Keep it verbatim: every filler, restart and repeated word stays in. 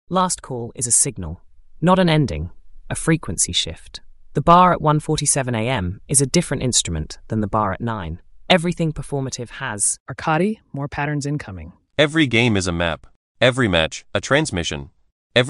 Last call is a signal, not an ending, a frequency shift. The bar at one forty-seven a m is a different instrument than the bar at nine. Everything performative has Arcadi, more patterns incoming. Every game is a map. Every match, a transmission.